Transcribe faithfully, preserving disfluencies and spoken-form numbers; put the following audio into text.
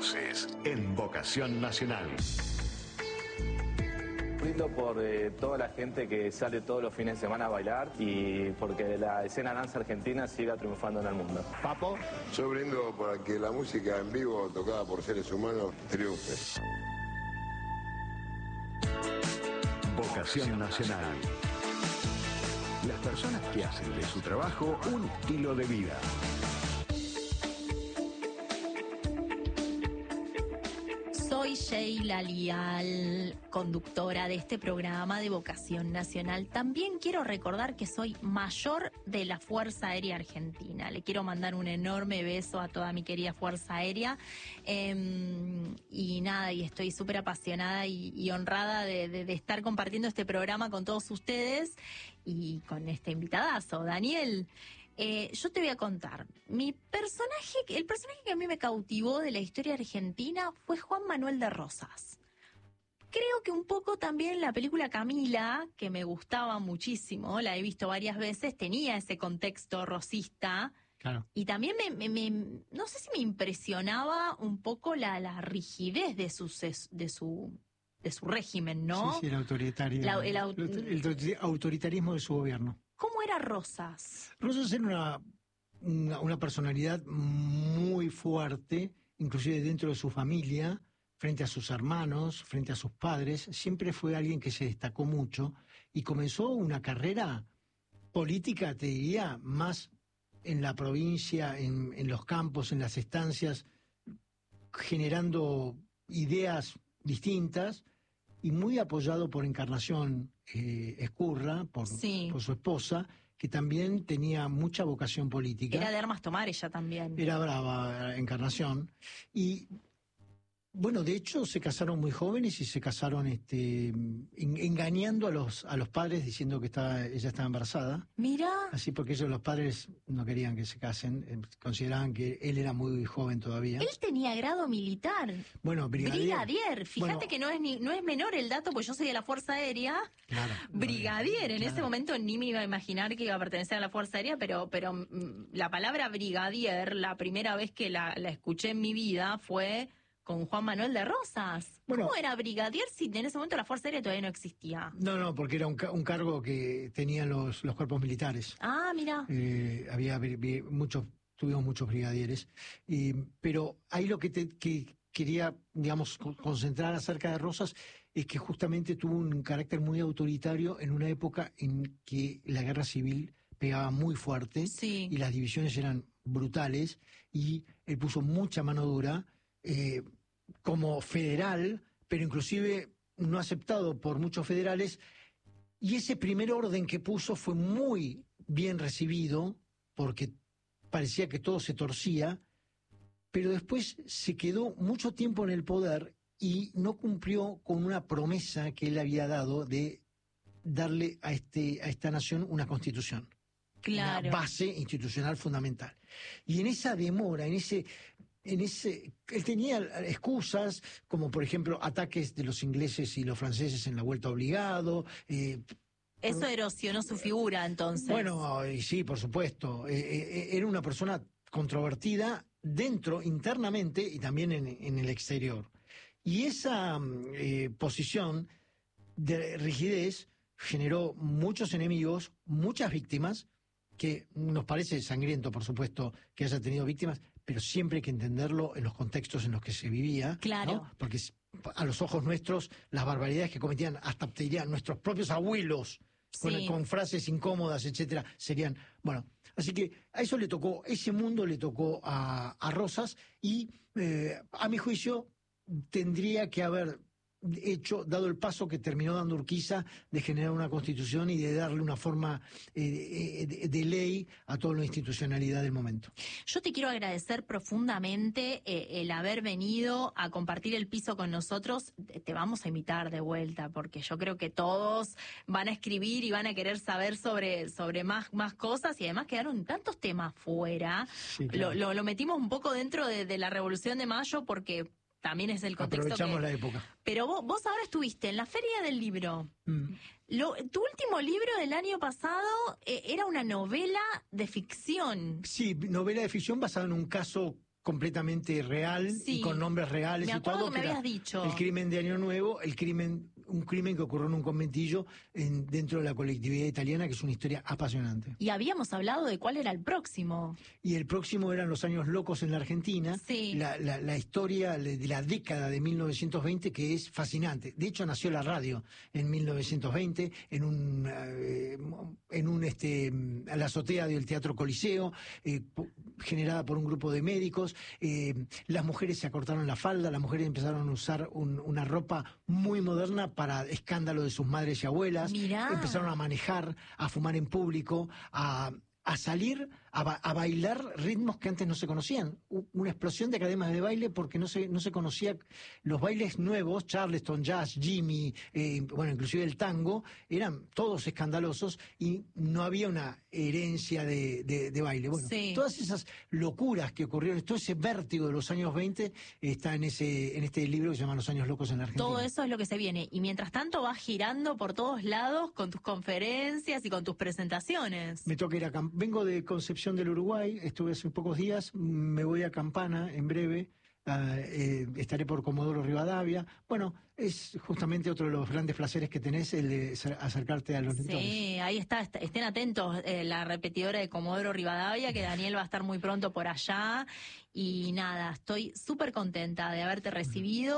Voces en Vocación Nacional. Brindo por eh, toda la gente que sale todos los fines de semana a bailar y porque la escena danza argentina siga triunfando en el mundo. Papo. Yo brindo para que la música en vivo tocada por seres humanos triunfe. Vocación Nacional. Las personas que hacen de su trabajo un estilo de vida. Soy Sheila Lial, conductora de este programa de Vocación Nacional. También quiero recordar que soy mayor de la Fuerza Aérea Argentina. Le quiero mandar un enorme beso a toda mi querida Fuerza Aérea. Eh, y nada, y estoy súper apasionada y, y honrada de, de, de estar compartiendo este programa con todos ustedes y con este invitadazo, Daniel. Eh, yo te voy a contar, mi personaje, el personaje que a mí me cautivó de la historia argentina fue Juan Manuel de Rosas. Creo que un poco también la película Camila, que me gustaba muchísimo, la he visto varias veces, tenía ese contexto rosista. Claro. Y también me, me, me no sé si me impresionaba un poco la, la rigidez de su, de su de su régimen, ¿no? Sí, sí, el autoritario, la, el, el, el autoritarismo de su gobierno. ¿Cómo era Rosas? Rosas era una, una, una personalidad muy fuerte, inclusive dentro de su familia, frente a sus hermanos, frente a sus padres. Siempre fue alguien que se destacó mucho y comenzó una carrera política, te diría, más en la provincia, en, en los campos, en las estancias, generando ideas distintas y muy apoyado por Encarnación eh, Ezcurra, por, sí. por su esposa, que también tenía mucha vocación política. Era de armas tomar ella también. Era brava Encarnación. Y bueno, de hecho se casaron muy jóvenes y se casaron este, en, engañando a los a los padres diciendo que estaba, ella estaba embarazada. Mira. Así porque ellos, los padres, no querían que se casen, eh, consideraban que él era muy joven todavía. Él tenía grado militar. Bueno, brigadier. Brigadier. Fíjate bueno, que no es ni, no es menor el dato, pues yo soy de la Fuerza Aérea. Claro. Brigadier. En claro. ese momento ni me iba a imaginar que iba a pertenecer a la Fuerza Aérea, pero, pero mm, la palabra brigadier, la primera vez que la, la escuché en mi vida fue con Juan Manuel de Rosas. Bueno, ¿cómo era brigadier si en ese momento la Fuerza Aérea todavía no existía? No, no, porque era un, un cargo que tenían los, los cuerpos militares. Ah, mira. Eh, había muchos, tuvimos muchos brigadieres. Eh, pero ahí lo que, te, que quería, digamos, concentrar acerca de Rosas es que justamente tuvo un carácter muy autoritario en una época en que la guerra civil pegaba muy fuerte, sí. y las divisiones eran brutales, y él puso mucha mano dura, eh, como federal, pero inclusive no aceptado por muchos federales, y ese primer orden que puso fue muy bien recibido, porque parecía que todo se torcía, pero después se quedó mucho tiempo en el poder y no cumplió con una promesa que él había dado de darle a, este, a esta nación una constitución. Claro. Una base institucional fundamental. Y en esa demora, en ese... En ese, él tenía excusas, como por ejemplo ataques de los ingleses y los franceses en la vuelta obligado. Eh, Eso erosionó su figura, entonces. Bueno, y sí, por supuesto. Eh, eh, era una persona controvertida dentro, internamente, y también en, en el exterior. Y esa eh, posición de rigidez generó muchos enemigos, muchas víctimas, que nos parece sangriento, por supuesto, que haya tenido víctimas, pero siempre hay que entenderlo en los contextos en los que se vivía. Claro. ¿no? Porque a los ojos nuestros, las barbaridades que cometían, hasta te diría, nuestros propios abuelos, sí. con, con frases incómodas, etcétera, serían... Bueno, así que a eso le tocó, ese mundo le tocó a, a Rosas, y eh, a mi juicio tendría que haber hecho, dado el paso que terminó dando Urquiza de generar una constitución y de darle una forma eh, de, de ley a toda la institucionalidad del momento. Yo te quiero agradecer profundamente eh, el haber venido a compartir el piso con nosotros. Te vamos a invitar de vuelta, porque yo creo que todos van a escribir y van a querer saber sobre, sobre más, más cosas, y además quedaron tantos temas fuera. Sí, claro. lo, lo, lo metimos un poco dentro de, de la Revolución de Mayo, porque también es el contexto. Aprovechamos que... la época. Pero vos, vos ahora estuviste en la Feria del Libro. Mm. Lo, tu último libro del año pasado eh, era una novela de ficción. Sí, novela de ficción basada en un caso completamente real Sí. y con nombres reales Me y acuerdo todo. que me era habías dicho. El crimen de Año Nuevo, el crimen, un crimen que ocurrió en un conventillo en, dentro de la colectividad italiana, que es una historia apasionante. Y habíamos hablado de cuál era el próximo. Y el próximo eran los años locos en la Argentina, Sí. la, la, la historia de la década de mil novecientos veinte, que es fascinante. De hecho, nació la radio en mil novecientos veinte, en un, eh, en un este, a la azotea del Teatro Coliseo, eh, po- generada por un grupo de médicos. Eh, las mujeres se acortaron la falda, las mujeres empezaron a usar un- una ropa muy moderna para escándalo de sus madres y abuelas. Mirá. Empezaron a manejar, a fumar en público, a, a salir a, ba- a bailar ritmos que antes no se conocían. U- Una explosión de academias de baile porque no se, no se conocía los bailes nuevos, Charleston, jazz, Jimmy, eh, bueno, inclusive el tango, eran todos escandalosos y no había una herencia de, de- de baile. Bueno, Sí. todas esas locuras que ocurrieron, todo ese vértigo de los años veinte está en ese en este libro que se llama Los años locos en la Argentina. Todo eso es lo que se viene. Y mientras tanto vas girando por todos lados con tus conferencias y con tus presentaciones. Me toca ir a Cam- vengo de Concepción del Uruguay, estuve hace pocos días, me voy a Campana en breve, ah, eh, estaré por Comodoro Rivadavia. Bueno, es justamente otro de los grandes placeres que tenés, el de acer- acercarte a los lectores. Sí, ahí está, est- estén atentos, eh, la repetidora de Comodoro Rivadavia, que Daniel va a estar muy pronto por allá. Y nada, estoy súper contenta de haberte recibido.